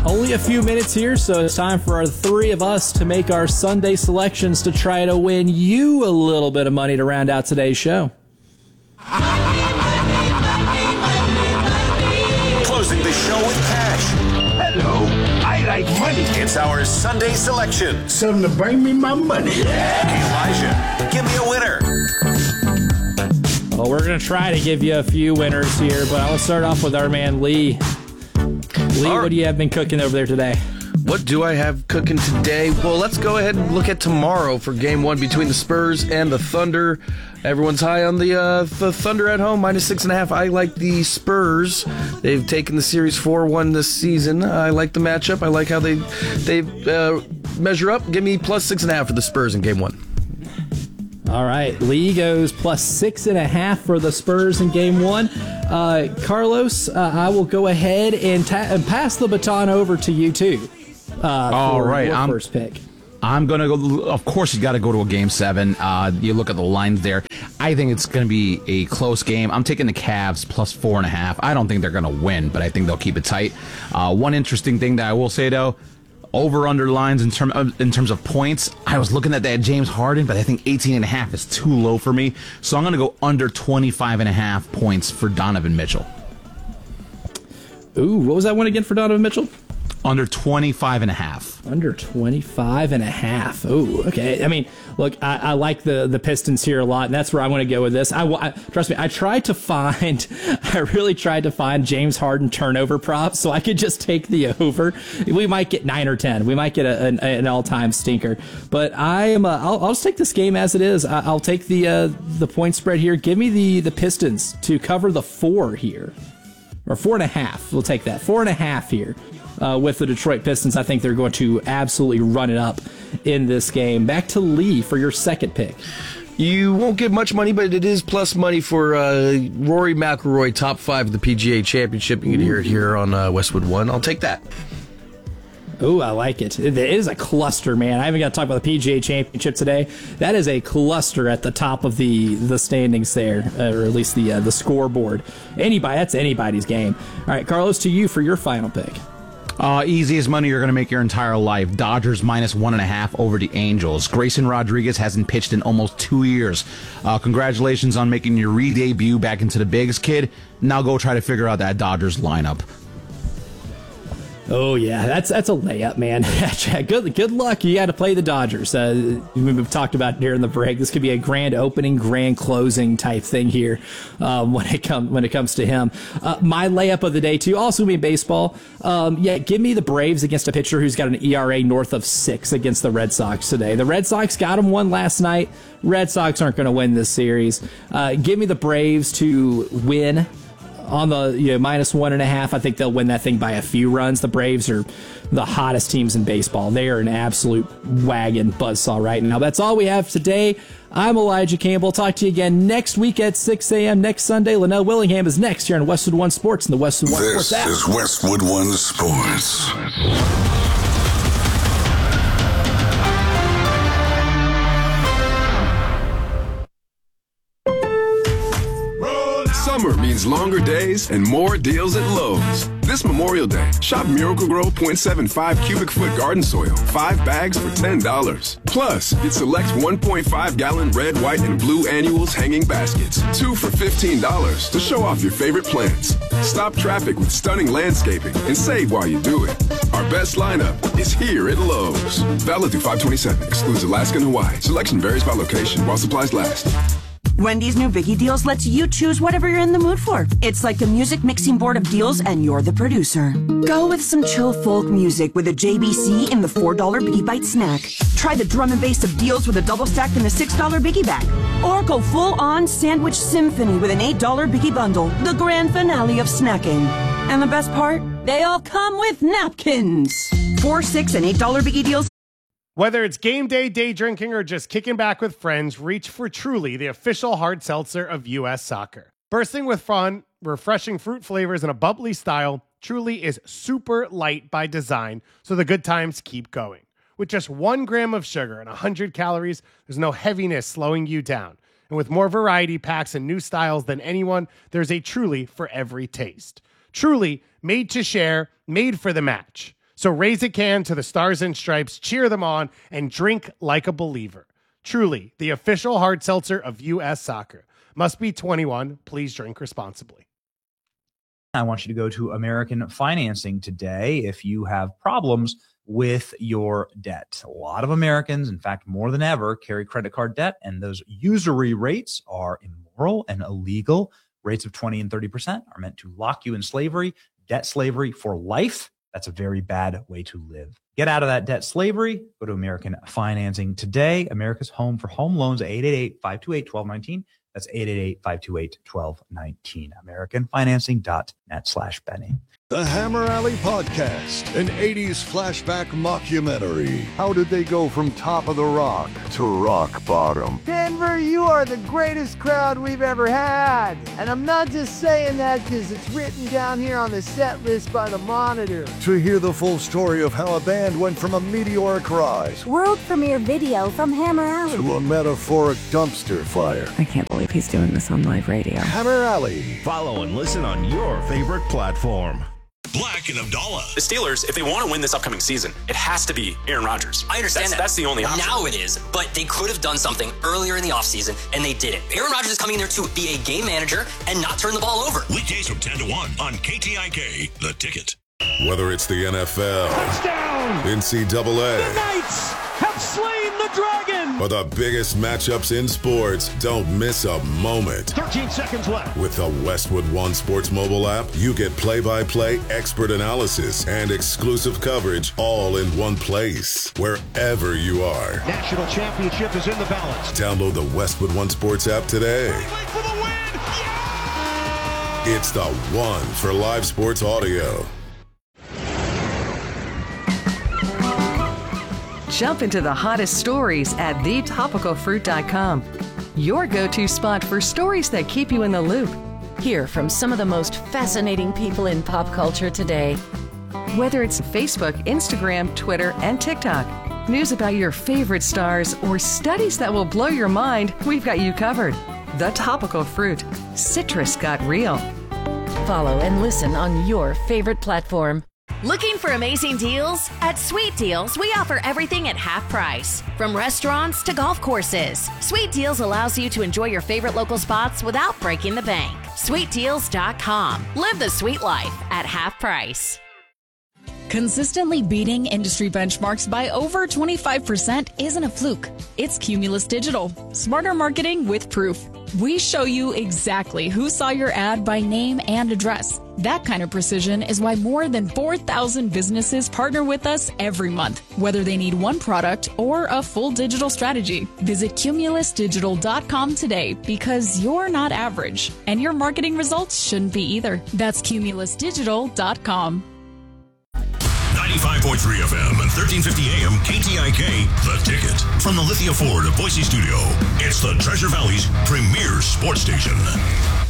Only a few minutes here, so it's time for our three of us to make our Sunday selections to try to win you a little bit of money to round out today's show. Closing the show with cash. Hello, I like money. It's our Sunday selection. Something to bring me my money. Elijah, give me a winner. Well, we're going to try to give you a few winners here, but I will start off with our man Lee. Lee, what do you have been cooking over there today? What do I have cooking today? Well, let's go ahead and look at tomorrow for game one between the Spurs and the Thunder. Everyone's high on the Thunder at home, -6.5. I like the Spurs. They've taken the series 4-1 this season. I like the matchup. I like how they measure up. Give me +6.5 for the Spurs in game one. All right, Lee goes +6.5 for the Spurs in game one. Carlos, I will go ahead and pass the baton over to you too. All right, your first pick. I'm going to go, of course, you got to go to a game 7. You look at the lines there. I think it's going to be a close game. I'm taking the Cavs +4.5. I don't think they're going to win, but I think they'll keep it tight. One interesting thing that I will say, though, over-under lines in terms of points. I was looking at that James Harden, but I think 18.5 is too low for me. So I'm going to go under 25.5 points for Donovan Mitchell. Ooh, what was that one again for Donovan Mitchell? Under 25.5. Under 25.5. Oh, okay. I mean, look, I like the Pistons here a lot, and that's where I want to go with this. Trust me, I really tried to find James Harden turnover props so I could just take the over. We might get 9 or 10. We might get an all-time stinker. But I'll just take this game as it is. I'll take the point spread here. Give me the Pistons to cover the 4 here. Or 4.5. We'll take that. 4.5 here. With the Detroit Pistons, I think they're going to absolutely run it up in this game. Back to Lee for your second pick. You won't get much money, but it is plus money for Rory McIlroy, top 5 of the PGA Championship. You can hear it here on Westwood One. I'll take that. Oh, I like it. It is a cluster, man. I haven't got to talk about the PGA Championship today. That is a cluster at the top of the standings there, or at least the scoreboard. That's anybody's game. All right, Carlos, to you for your final pick. Easiest money you're going to make your entire life. Dodgers -1.5 over the Angels. Grayson Rodriguez hasn't pitched in almost 2 years. Congratulations on making your re-debut back into the bigs, kid. Now go try to figure out that Dodgers lineup. Oh, yeah, that's a layup, man. Good luck. You got to play the Dodgers. We've talked about during the break. This could be a grand opening, grand closing type thing here when it comes to him. My layup of the day, too, also be baseball. Give me the Braves against a pitcher who's got an ERA north of 6 against the Red Sox today. The Red Sox got him one last night. Red Sox aren't going to win this series. Give me the Braves to win on the -1.5. I think they'll win that thing by a few runs. The Braves are the hottest teams in baseball. They are an absolute wagon buzzsaw right now. That's all we have today. I'm Elijah Campbell. Talk to you again next week at 6 a.m. next Sunday. Linnell Willingham is next here on Westwood One Sports and the Westwood One Sports app. This is Westwood One Sports. Summer means longer days and more deals at Lowe's. This Memorial Day, shop Miracle-Gro 0.75 cubic foot garden soil, 5 bags for $10. Plus, get select 1.5-gallon red, white, and blue annuals hanging baskets, 2 for $15 to show off your favorite plants. Stop traffic with stunning landscaping and save while you do it. Our best lineup is here at Lowe's. Valid through 5/27, excludes Alaska and Hawaii. Selection varies by location while supplies last. Wendy's new Biggie Deals lets you choose whatever you're in the mood for. It's like a music mixing board of deals and you're the producer. Go with some chill folk music with a JBC in the $4 Biggie Bite snack. Try the drum and bass of deals with a double stack in the $6 Biggie Bag. Or go full-on sandwich symphony with an $8 Biggie Bundle, the grand finale of snacking. And the best part? They all come with napkins. $4, $6, and $8 Biggie Deals. Whether it's game day, day drinking, or just kicking back with friends, reach for Truly, the official hard seltzer of U.S. soccer. Bursting with fun, refreshing fruit flavors, and a bubbly style, Truly is super light by design, so the good times keep going. With just 1 gram of sugar and 100 calories, there's no heaviness slowing you down. And with more variety packs and new styles than anyone, there's a Truly for every taste. Truly, made to share, made for the match. So raise a can to the Stars and Stripes, cheer them on, and drink like a believer. Truly, the official hard seltzer of U.S. Soccer. Must be 21. Please drink responsibly. I want you to go to American Financing today if you have problems with your debt. A lot of Americans, in fact, more than ever, carry credit card debt, and those usury rates are immoral and illegal. Rates of 20 and 30% are meant to lock you in slavery, debt slavery for life. That's a very bad way to live. Get out of that debt slavery. Go to American Financing today. America's home for home loans, 888-528-1219. That's 888-528-1219. AmericanFinancing.net/Benny. The Hammer Alley Podcast, an 80s flashback mockumentary. How did they go from top of the rock to rock bottom? Denver, you are the greatest crowd we've ever had. And I'm not just saying that because it's written down here on the set list by the Monitor. To hear the full story of how a band went from a meteoric rise, world premiere video from Hammer Alley, to a metaphoric dumpster fire. I can't believe he's doing this on live radio. Hammer Alley. Follow and listen on your favorite platform. Black and Abdallah. The Steelers, if they want to win this upcoming season, it has to be Aaron Rodgers. I understand that. That's the only option. Now it is, but they could have done something earlier in the offseason, and they didn't. Aaron Rodgers is coming in there to be a game manager and not turn the ball over. Weekdays from 10 to 1 on KTIK, The Ticket. Whether it's the NFL, touchdown, NCAA, the Knights have slain the Dragon, or the biggest matchups in sports, don't miss a moment. 13 seconds left. With the Westwood One Sports mobile app, you get play-by-play expert analysis and exclusive coverage all in one place, wherever you are. National championship is in the balance. Download the Westwood One Sports app today. For the win. Yeah! It's the one for live sports audio. Jump into the hottest stories at thetopicalfruit.com. Your go-to spot for stories that keep you in the loop. Hear from some of the most fascinating people in pop culture today. Whether it's Facebook, Instagram, Twitter, and TikTok, news about your favorite stars, or studies that will blow your mind, we've got you covered. The Topical Fruit. Citrus got real. Follow and listen on your favorite platform. Looking for amazing deals? At Sweet Deals, we offer everything at half price. From restaurants to golf courses, Sweet Deals allows you to enjoy your favorite local spots without breaking the bank. SweetDeals.com. Live the sweet life at half price. Consistently beating industry benchmarks by over 25% isn't a fluke. It's Cumulus Digital. Smarter marketing with proof. We show you exactly who saw your ad by name and address. That kind of precision is why more than 4,000 businesses partner with us every month, whether they need one product or a full digital strategy. Visit cumulusdigital.com today because you're not average, and your marketing results shouldn't be either. That's cumulusdigital.com. 95.3 FM and 1350 AM KTIK, The Ticket. From the Lithia Ford of Boise Studio, it's the Treasure Valley's premier sports station.